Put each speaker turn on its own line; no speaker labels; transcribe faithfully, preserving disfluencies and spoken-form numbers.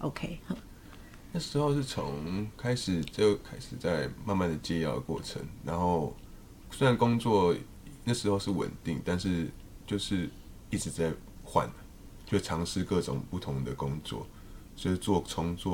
OK。
那时候是从开始就开始在慢慢的戒药的过程，然后虽然工作那时候是稳定，但是就是一直在换，就尝试各种不同的工作，就是做从做